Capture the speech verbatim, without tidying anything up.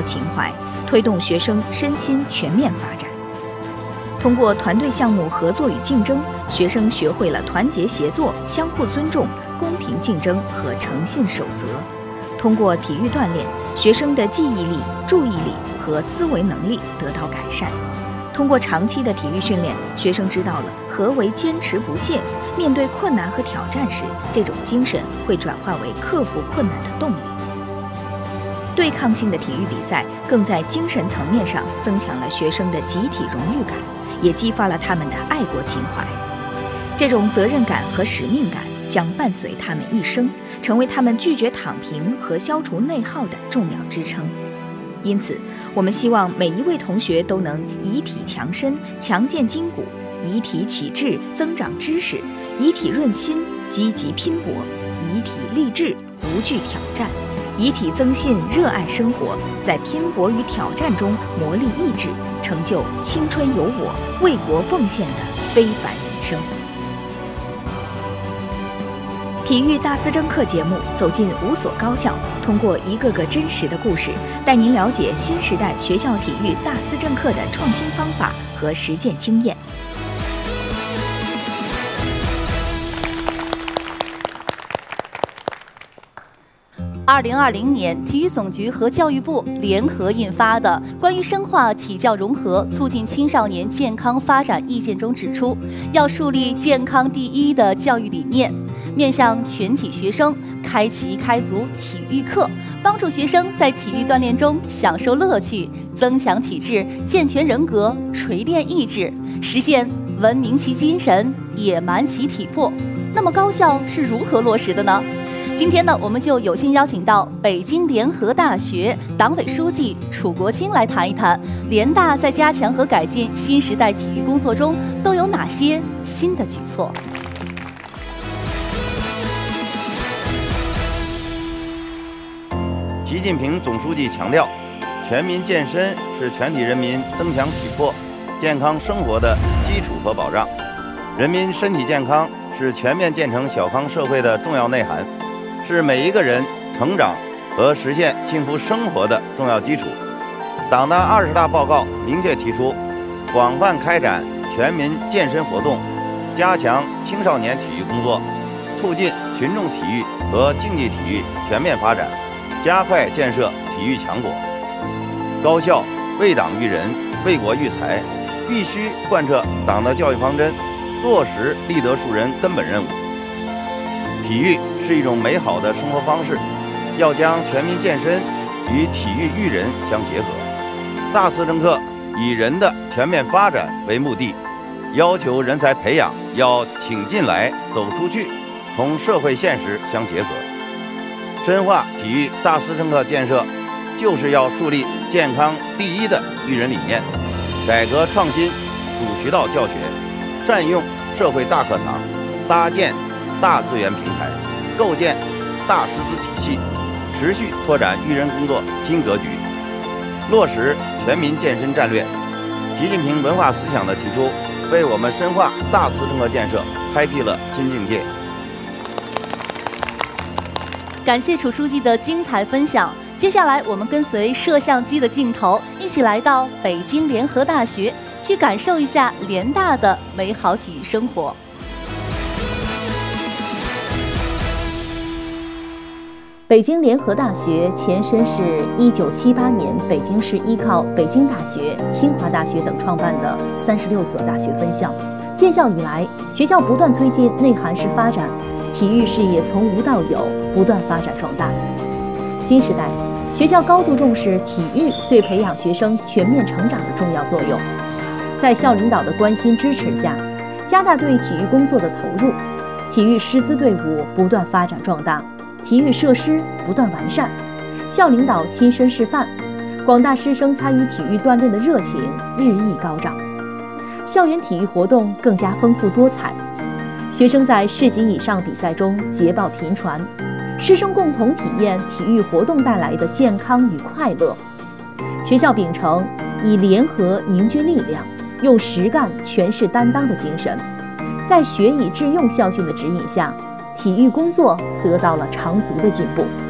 情怀，推动学生身心全面发展。通过团队项目合作与竞争，学生学会了团结协作、相互尊重、公平竞争和诚信守则。通过体育锻炼，学生的记忆力、注意力和思维能力得到改善。通过长期的体育训练，学生知道了何为坚持不懈，面对困难和挑战时，这种精神会转化为克服困难的动力。对抗性的体育比赛更在精神层面上增强了学生的集体荣誉感，也激发了他们的爱国情怀。这种责任感和使命感将伴随他们一生，成为他们拒绝躺平和消除内耗的重要支撑。因此，我们希望每一位同学都能以体强身，强健筋骨；以体启智，增长知识；以体润心，积极拼搏；以体励志，无惧挑战；以体增信，热爱生活，在拼搏与挑战中磨砺意志，成就青春有我、为国奉献的非凡人生。体育大思征课节目走进五所高校，通过一个个真实的故事，带您了解新时代学校体育大思征课的创新方法和实践经验。 二零二零年，体育总局和教育部联合印发的《关于深化体教融合、促进青少年健康发展意见》中指出，要树立健康第一的教育理念，面向全体学生开启开足体育课，帮助学生在体育锻炼中享受乐趣，增强体质，健全人格，锤炼意志，实现文明其精神，野蛮其体魄。那么高校是如何落实的呢？今天呢，我们就有幸邀请到北京联合大学党委书记楚国清来谈一谈联大在加强和改进新时代体育工作中都有哪些新的举措。 习近平总书记强调，全民健身是全体人民增强体魄、健康生活的基础和保障。人民身体健康是全面建成小康社会的重要内涵，是每一个人成长和实现幸福生活的重要基础。党的二十大报告明确提出，广泛开展全民健身活动，加强青少年体育工作，促进群众体育和竞技体育全面发展，加快建设体育强国。高校为党育人、为国育才，必须贯彻党的教育方针，落实立德树人根本任务。体育是一种美好的生活方式，要将全民健身与体育育人相结合。大思征课以人的全面发展为目的，要求人才培养要挺进来、走出去，同社会现实相结合。深化体育大思征课建设，就是要树立健康第一的育人理念，改革创新主渠道教学，善用社会大课堂，搭建大资源平台，构建大师资体系，持续拓展育人工作新格局，落实全民健身战略。习近平文化思想的提出，为我们深化大思征课建设开辟了新境界。 感谢楚书记的精彩分享。接下来，我们跟随摄像机的镜头，一起来到北京联合大学，去感受一下联大的美好体育生活。北京联合大学前身是一九七八年北京市依靠北京大学、清华大学等创办的三十六所大学分校。建校以来，学校不断推进内涵式发展，体育事业从无到有，不断发展壮大。新时代，学校高度重视体育对培养学生全面成长的重要作用。在校领导的关心支持下，加大对体育工作的投入，体育师资队伍不断发展壮大，体育设施不断完善，校领导亲身示范，广大师生参与体育锻炼的热情日益高涨，校园体育活动更加丰富多彩，学生在市级以上比赛中捷报频传，师生共同体验体育活动带来的健康与快乐。学校秉承以联合凝聚力量，用实干诠释担当的精神，在学以致用校训的指引下，体育工作得到了长足的进步。